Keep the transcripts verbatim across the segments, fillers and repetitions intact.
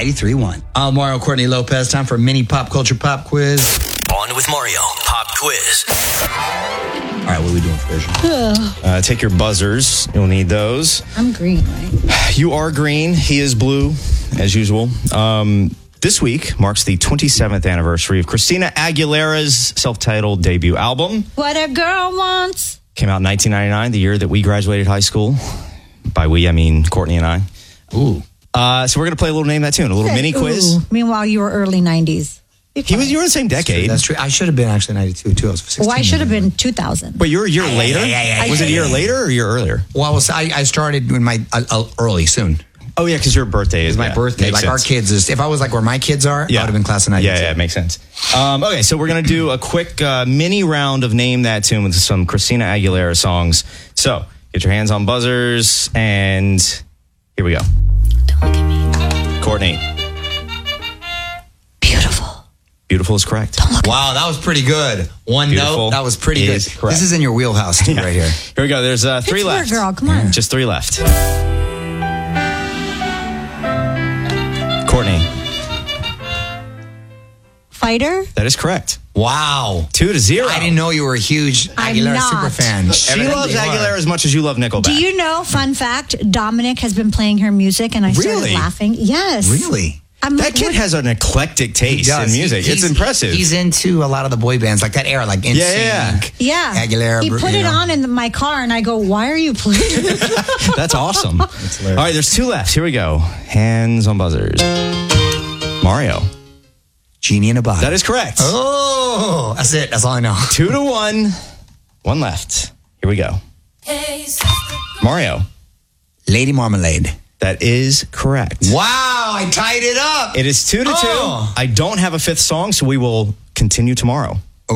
ninety-three point one. I'm Mario Courtney Lopez. Time for a mini pop culture pop quiz. On with Mario. Pop quiz. All right, what are we doing, Fisher? Uh, take your buzzers. You'll need those. I'm green, right? You are green. He is blue, as usual. Um, this week marks the twenty-seventh anniversary of Christina Aguilera's self-titled debut album. What a girl wants. Came out in nineteen ninety-nine, the year that we graduated high school. By we, I mean Courtney and I. Ooh. Uh, so we're going to play a little Name That Tune, a little Hey, mini quiz. ooh. Meanwhile, you were early nineties. He was, you were in the same decade. That's true. I should have been actually ninety-two, too. I was sixteen. Well, I should have been two thousand. But you're a year Yeah, later? yeah, yeah, yeah, was yeah, it a year yeah. later or a year earlier? Well, I, was, I, I started when my uh, uh, early, soon. Oh, yeah, because your birthday is It's my yeah, birthday. makes Like sense. our kids, is, if I was like where my kids are, Yeah. I would have been class of ninety-two. Yeah, yeah, it makes sense. Um, okay, so we're going to do a quick uh, mini round of Name That Tune with some Christina Aguilera songs. So get your hands on buzzers, and here we go. Don't look at me. Courtney. Beautiful. Beautiful is correct. Wow, that was pretty good. One Beautiful note, that was pretty good. is correct. This is in your wheelhouse, too, right here. Here we go. There's uh, three Pittsburgh left. girl, come on. Just three left. Courtney. Fighter? That is correct. Wow. Two to zero. I didn't know you were a huge I'm Aguilera not. super fan. She Evidently loves you are. Aguilera as much as you love Nickelback. Do you know, fun fact, Dominic has been playing her music and I started Really? laughing. Yes. Really? I'm That like, kid what- has an eclectic taste in does. music. He's- It's impressive. He's into a lot of the boy bands, like that era, like N Sync. Yeah, yeah, Yeah. Aguilera, He Bru- put you it know. on in my car and I go, why are you playing it? That's awesome. All hilarious. right, there's two left. Here we go. Hands on buzzers. Mario. Genie in a Bottle. That is correct. Oh, that's it. That's all I know. Two to one. One left. Here we go. Mario. Lady Marmalade. That is correct. Wow, I tied it up. It is two to Oh. two. I don't have a fifth song, so we will continue tomorrow.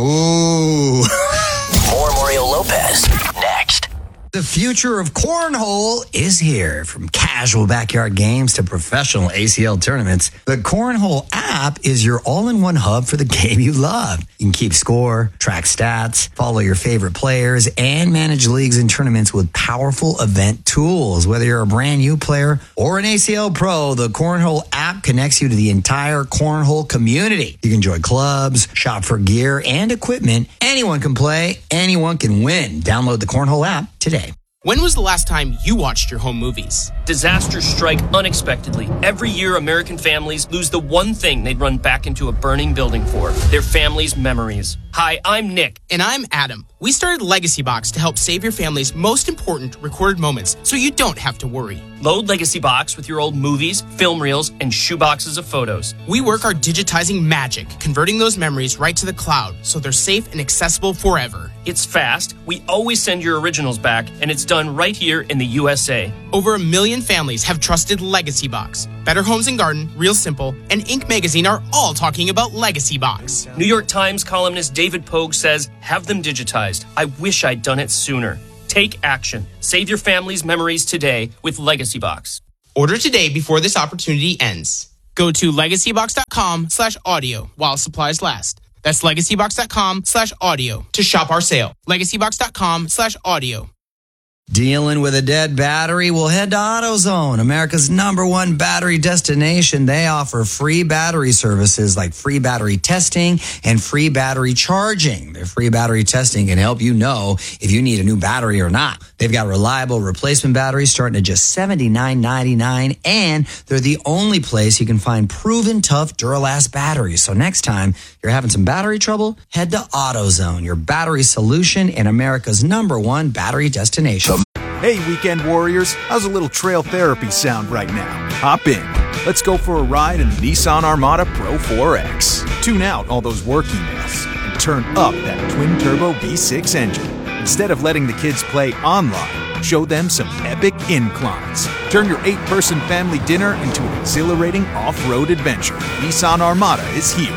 Ooh. More Mario Lopez. Next. The future of cornhole is here. From casual backyard games to professional A C L tournaments, the Cornhole app is your all-in-one hub for the game you love. You can keep score, track stats, follow your favorite players, and manage leagues and tournaments with powerful event tools. Whether you're a brand new player or an A C L pro, the Cornhole app connects you to the entire cornhole community. You can join clubs, shop for gear and equipment. Anyone can play, anyone can win. Download the Cornhole app today. When was the last time you watched your home movies? Disasters strike unexpectedly. Every year, American families lose the one thing they'd run back into a burning building for, their family's memories. Hi, I'm Nick. And I'm Adam. We started Legacy Box to help save your family's most important recorded moments so you don't have to worry. Load Legacy Box with your old movies, film reels, and shoeboxes of photos. We work our digitizing magic, converting those memories right to the cloud so they're safe and accessible forever. It's fast, we always send your originals back, and it's done right here in the U S A. Over a million families have trusted Legacy Box. Better Homes and Garden, Real Simple, and Inc magazine are all talking about Legacy Box. New York Times columnist David Pogue says, have them digitized. I wish I'd done it sooner. Take action. Save your family's memories today with Legacy Box. Order today before this opportunity ends. Go to legacybox.com slash audio while supplies last. That's legacybox.com slash audio to shop our sale. legacybox.com slash audio. Dealing with a dead battery? Well, head to AutoZone, America's number one battery destination. They offer free battery services like free battery testing and free battery charging. Their free battery testing can help you know if you need a new battery or not. They've got reliable replacement batteries starting at just seventy-nine ninety-nine, and they're the only place you can find proven tough Duralast batteries. So next time you're having some battery trouble, head to AutoZone, your battery solution and America's number one battery destination. Hey, weekend warriors, how's a little trail therapy sound right now? Hop in. Let's go for a ride in the Nissan Armada Pro four X. Tune out all those work emails and turn up that twin-turbo V six engine. Instead of letting the kids play online, show them some epic inclines. Turn your eight-person family dinner into an exhilarating off-road adventure. Nissan Armada is here.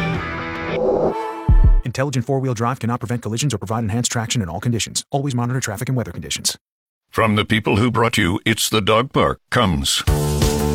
Intelligent four-wheel drive cannot prevent collisions or provide enhanced traction in all conditions. Always monitor traffic and weather conditions. From the people who brought you It's the Dog Park comes